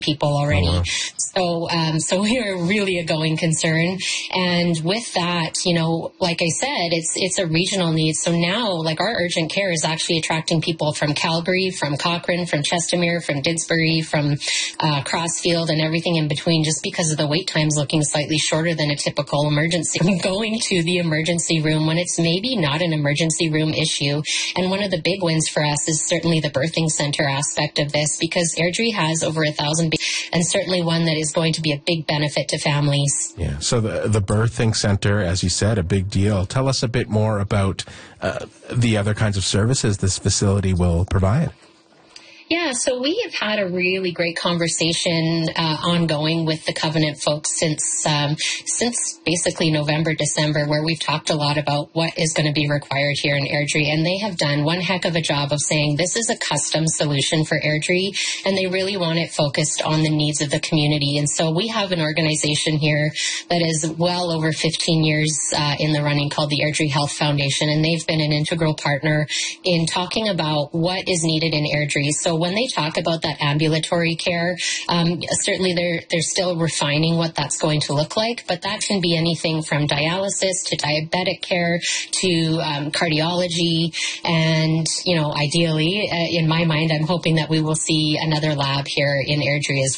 people already. So we are really a going concern. And with that, like I said, it's a regional need. So now, like, our urgent care is actually attracting people from Calgary, from Cochrane, from Chestermere, from Didsbury, from Crossfield, and everything in between, just because of the wait times looking slightly shorter than a typical emergency. Going to the emergency room when it's maybe not an emergency room issue. And one of the big wins for us is certainly the birthing center aspect of this, because Airdrie has over 1,000 and certainly one that is going to be a big benefit to families. Yeah, so the birthing center, as you said, a big deal. Tell us a bit more about the other kinds of services this facility will provide. Yeah, so we have had a really great conversation ongoing with the Covenant folks since basically November, December, where we've talked a lot about what is going to be required here in Airdrie. And they have done one heck of a job of saying this is a custom solution for Airdrie, and they really want it focused on the needs of the community. And so we have an organization here that is well over 15 years in the running, called the Airdrie Health Foundation, and they've been an integral partner in talking about what is needed in Airdrie. So when they talk about that ambulatory care, certainly they're still refining what that's going to look like, but that can be anything from dialysis to diabetic care to cardiology. And, ideally, in my mind, I'm hoping that we will see another lab here in Airdrie as